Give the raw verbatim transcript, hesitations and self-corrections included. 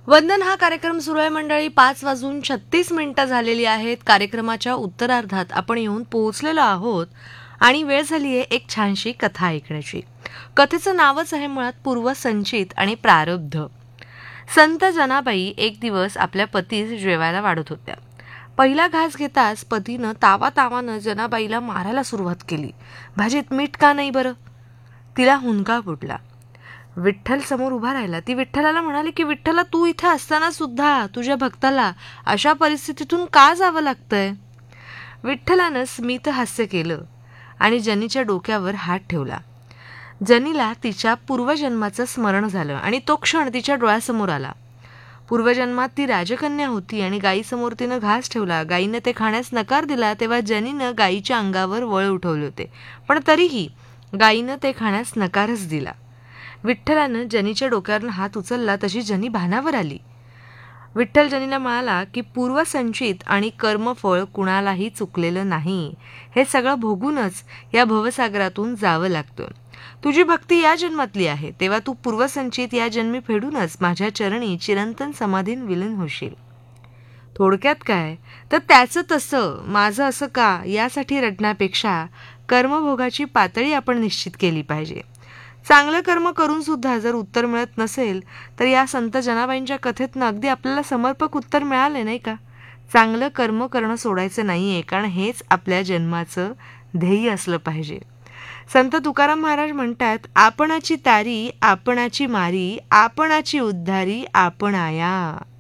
वंदन हा कार्यक्रम सुरू आहे मंडळी. पाच वाजून छत्तीस मिनिटं झालेली आहेत. कार्यक्रमाच्या उत्तरार्धात आपण येऊन पोहोचलेलो आहोत आणि वेळ झाली आहे एक छानशी कथा ऐकण्याची. कथेचं नावच आहे मुळात पूर्वसंचित आणि प्रारब्ध. संत जनाबाई एक दिवस आपल्या पतीस जेवायला वाढत होत्या. पहिला घास घेताच पतीनं तावा तावानं जनाबाईला मारायला सुरुवात केली. भाजीत मीठ का नाही बरं? तिला हुंदका फुटला. विठ्ठल समोर उभा राहिला. ती विठ्ठलाला म्हणाली की विठ्ठला, तू इथे असताना सुद्धा तुझ्या भक्ताला अशा परिस्थितीतून का जावं लागतंय? विठ्ठलानं स्मित हास्य केलं आणि जनीच्या डोक्यावर हात ठेवला. जनीला तिच्या पूर्वजन्माचं स्मरण झालं आणि तो क्षण तिच्या डोळ्यासमोर आला. पूर्वजन्मात ती राजकन्या होती आणि गायीसमोर तिनं घास ठेवला. गायीनं ते खाण्यास नकार दिला तेव्हा जनीनं गायीच्या अंगावर वळ उठवले होते, पण तरीही गायीनं ते खाण्यास नकारच दिला. विठ्ठलानं जनीच्या डोक्यावरून हात उचलला तशी जनी भानावर आली. विठ्ठल जनीला म्हणाला की पूर्वसंचित आणि कर्मफळ कुणालाही चुकलेलं नाही. हे सगळं भोगूनच या भवसागरातून जावं लागतं. तुझी भक्ती या जन्मातली आहे, तेव्हा तू पूर्वसंचित या जन्मी फेडूनच माझ्या चरणी चिरंतन समाधीन विलीन होशील. थोडक्यात काय तर त्याचं तसं माझं असं का यासाठी रडण्यापेक्षा कर्मभोगाची पातळी आपण निश्चित केली पाहिजे. चांगलं कर्म करून सुद्धा जर उत्तर मिळत नसेल तर या संत जनाबाईंच्या कथेतनं अगदी आपल्याला समर्पक उत्तर मिळाले नाही का? चांगलं कर्म करणं सोडायचं नाहीये, कारण हेच आपल्या जन्माचं ध्येय असलं पाहिजे. संत तुकाराम महाराज म्हणतात, आपणाची तारी आपणाची मारी आपणाची उद्धारी आपण आया.